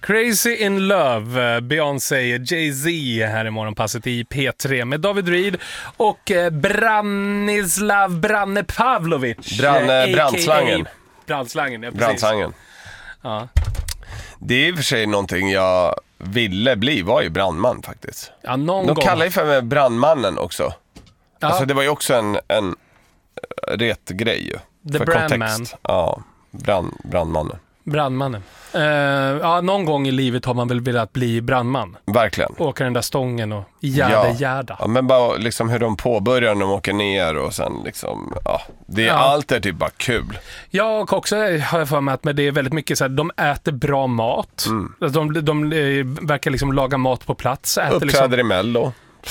Crazy in Love, Beyoncé, Jay-Z här i morgonpasset i P3 med David Reed och Branislav Branne Pavlovic. Brandslangen. Brandslangen, ja, precis. Brandslangen. Ja. Det är i och för sig någonting jag ville bli, var ju brandman faktiskt. Ja, någon De gång. kallar ju för mig brandmannen också. Ja. Alltså det var ju också en retgrej ju. The för Brandman. kontext. Ja, brandmannen. Brandmannen. Ja, någon gång i livet har man väl velat bli brandman. Verkligen. Åka den där stången och gärda. Ja, men bara liksom hur de påbörjar när de åker ner och sen liksom, allt är typ bara kul. Ja, och också har jag för mig att det är väldigt mycket så här, de äter bra mat. Alltså, de verkar liksom laga mat på plats. Uppträder i Mello.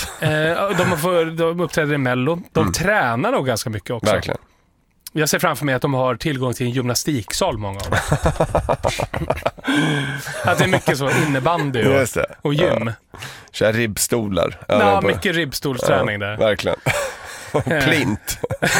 De uppträder i Mello. De tränar nog ganska mycket också. Verkligen. Jag ser framför mig att de har tillgång till en gymnastiksal många av dem. Att det är mycket så innebandy och gym. Kör ribbstolar. Ja, mycket ribbstolsträning där. Verkligen. Plint.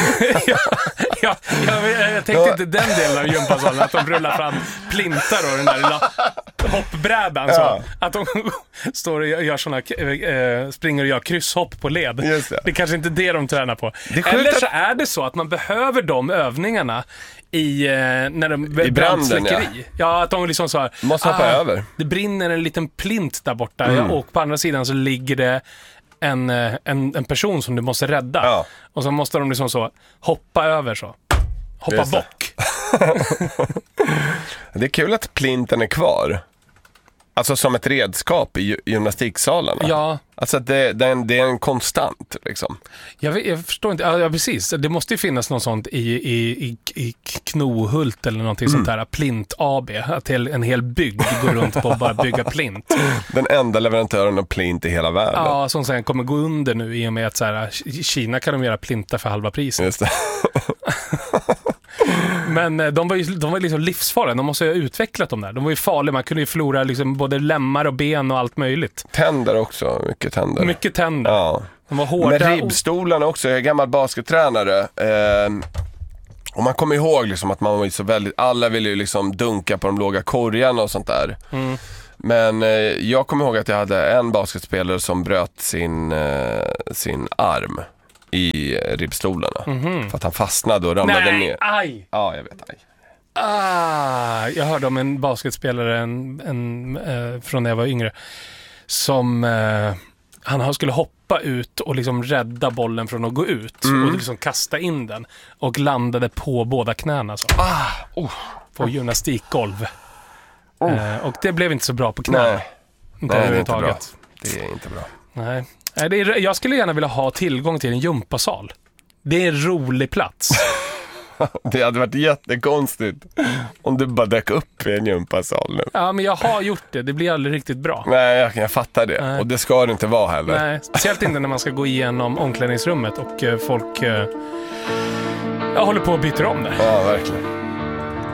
Jag tänkte inte den delen av gympasalen, att de rullar fram plintar och den där lilla hoppbrädan så att de står och gör såna, springer och gör krysshopp på led. Det är kanske inte det de tränar på. Eller så är det så att man behöver de övningarna när de i branden, ja, att de liksom så här, måste hoppa över. Det brinner en liten plint där borta och på andra sidan så ligger det en person som du måste rädda. Ja. Och så måste de liksom så hoppa över så. Hoppa bock. Det är kul att plinten är kvar. Alltså som ett redskap i gymnastiksalarna. Ja. Alltså det är en konstant liksom. Jag förstår inte. Ja, precis. Det måste ju finnas något sånt i Knohult eller någonting sånt där. Plint AB. Att en hel bygd går runt på att bara bygga plint. Den enda leverantören av plint i hela världen. Ja, som sen kommer gå under nu i och med att så här, i Kina kan de göra plintar för halva priset. Just det. Men de var liksom livsfarliga. De måste ju ha utvecklat dem där. De var ju farliga. Man kunde ju förlora liksom både lemmar och ben och allt möjligt. Tänder också. Mycket tänder. Ja. De var hårda. Men ribbstolarna också. Jag är gammal baskettränare. Och man kommer ihåg liksom att man var så väldigt... Alla ville ju liksom dunka på de låga korgarna och sånt där. Men jag kommer ihåg att jag hade en basketspelare som bröt sin arm i ribbstolarna. För att han fastnade och ramlade ner. Aj! Ja, jag vet, aj. Jag hörde om en basketspelare från när jag var yngre som han skulle hoppa ut och liksom rädda bollen från att gå ut och liksom kasta in den och landade på båda knäna så. På gymnastikgolv. Och det blev inte så bra på knäna. Nej, det är inte bra. Det är inte bra. Nej. Jag skulle gärna vilja ha tillgång till en gympasal. Det är en rolig plats. Det hade varit jättekonstigt om du bara dök upp i en gympasal nu. Ja, men jag har gjort det. Det blir aldrig riktigt bra. Nej, jag fattar det. Nej. Och det ska det inte vara heller. Nej, speciellt inte när man ska gå igenom omklädningsrummet och folk håller på att byta om det. Ja, verkligen.